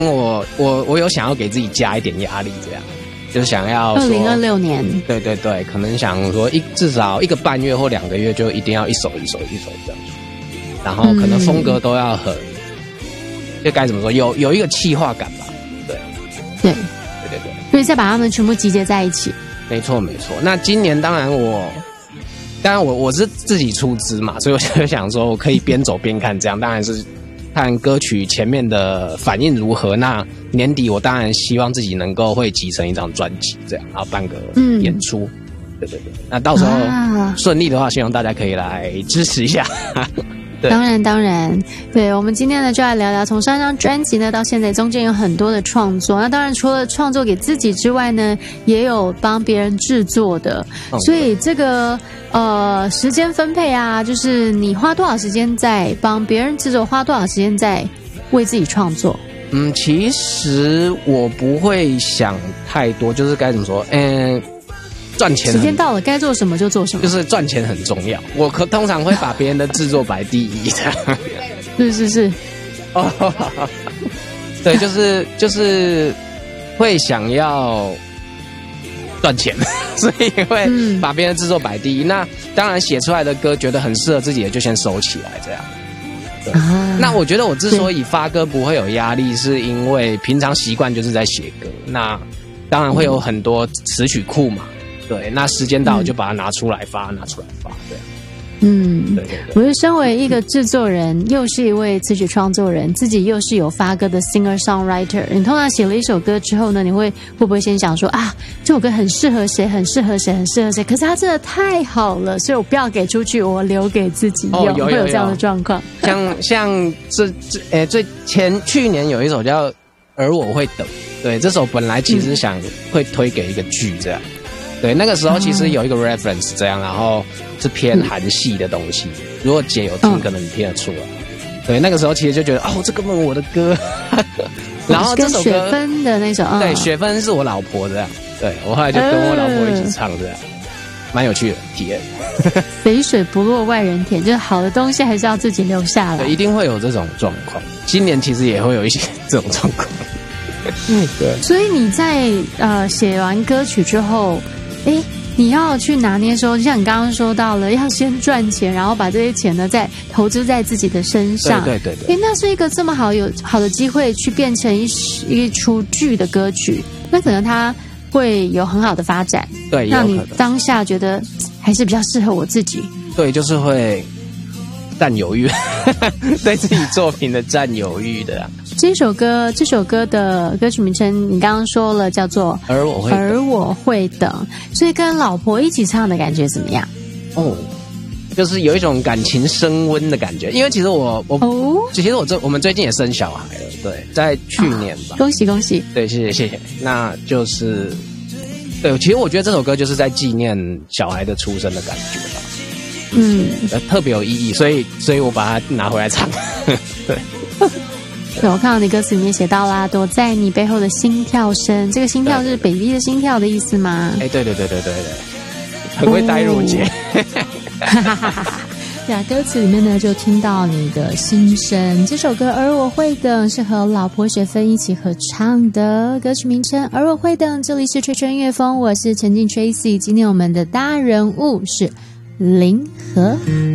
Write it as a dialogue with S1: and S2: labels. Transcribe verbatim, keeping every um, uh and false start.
S1: 我我我有想要给自己加一点压力，这样就是想要
S2: 二零二六年，
S1: 对对对，可能想说一至少一个半月或两个月就一定要一首一首一首这样，然后可能风格都要很，就该怎么说，有有一个企划感吧，对
S2: 对
S1: 对对对，
S2: 所以再把它们全部集结在一起。
S1: 没错没错。那今年当然我。当然我我是自己出资嘛，所以我就想说我可以边走边看，这样当然是看歌曲前面的反应如何。那年底我当然希望自己能够会集成一张专辑，这样然后办个演出，嗯、对对对。那到时候顺利的话，希望大家可以来支持一下。
S2: 当然当然，对，我们今天呢就来聊聊从上一张专辑呢到现在中间有很多的创作。那当然除了创作给自己之外呢，也有帮别人制作的。嗯、所以这个呃时间分配啊，就是你花多少时间在帮别人制作，花多少时间在为自己创作？
S1: 嗯，其实我不会想太多，就是该怎么说，嗯。赚钱
S2: 时间到了，该做什么就做什么，
S1: 就是赚钱很重要。我可通常会把别人的制作摆第一的。
S2: 是是是，
S1: 哦，对，就是就是会想要赚钱，所以会把别人的制作摆第一。嗯、那当然写出来的歌觉得很适合自己的，就先收起来这样。对啊、那我觉得我之所以发歌不会有压力，是因为平常习惯就是在写歌。那当然会有很多词曲库嘛。对，那时间到了就把它拿出来发，嗯、拿出来发，对。
S2: 嗯，
S1: 对对对。
S2: 我是身为一个制作人，又是一位词曲创作人，自己又是有发歌的 singer songwriter。你通常写了一首歌之后呢，你会会不会先想说啊，这首歌很适合谁，很适合谁，很适合谁？可是它真的太好了，所以我不要给出去，我留给自己用。哦、有有有会有这样的状况。
S1: 像像这这诶，最前去年有一首叫《而我会等》，对，这首本来其实想会推给一个剧这样。对，那个时候其实有一个 reference 这样，然后是偏韩系的东西。如果姐有听，可能你听得出来。对，那个时候其实就觉得，哦，这根本我的歌。然后这首歌
S2: 跟雪芬的那首，嗯、
S1: 对，雪芬是我老婆这样。对，我后来就跟我老婆一起唱这样，蛮有趣的体验。
S2: 肥水不落外人田，就是好的东西还是要自己留下来。
S1: 对，一定会有这种状况。今年其实也会有一些这种状况。
S2: 嗯，对。所以你在呃写完歌曲之后。哎，你要去拿捏说，就像你刚刚说到了，要先赚钱，然后把这些钱呢再投资在自己的身上。
S1: 对对对对。
S2: 哎，那是一个这么好有好的机会去变成一一出剧的歌曲，那可能它会有很好的发展。
S1: 对，
S2: 让你当下觉得还是比较适合我自己。
S1: 对，就是会占有欲，对自己作品的占有欲的、啊。
S2: 这首歌，这首歌的歌曲名称你刚刚说了，叫做
S1: 《而我会等》，
S2: 而我会等。所以跟老婆一起唱的感觉怎么样？
S1: 哦，就是有一种感情升温的感觉。因为其实我我哦，其实我这我们最近也生小孩了，对，在去年吧。
S2: 哦、恭喜恭喜！
S1: 对，谢谢谢谢。那就是对，其实我觉得这首歌就是在纪念小孩的出生的感觉吧。嗯，特别有意义，所以所以我把它拿回来唱。对。
S2: 对，我看到你歌词里面写到啦，躲在你背后的心跳声，这个心跳是 baby 的心跳的意思吗？
S1: 哎，对对对对对对，很会带入节。
S2: 对啊，歌词里面呢就听到你的心声。这首歌《而我会等》是和老婆雪芬一起合唱的，歌曲名称《而我会等》。这里是吹吹音乐风，我是陈静 Tracy， 今天我们的大人物是林和。